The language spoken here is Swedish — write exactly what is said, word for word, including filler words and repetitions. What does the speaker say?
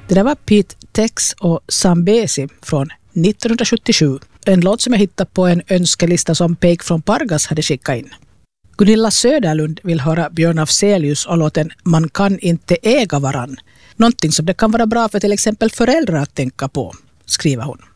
Det där var Pete Tex och Zambesi från nittonhundrasjuttiosju. En låt som jag hittade på en önskelista som Peik från Pargas hade skickat in. Gunilla Söderlund vill höra Björn Afzelius och låten Man kan inte äga varann. Någonting som det kan vara bra för till exempel föräldrar att tänka på, skriver hon.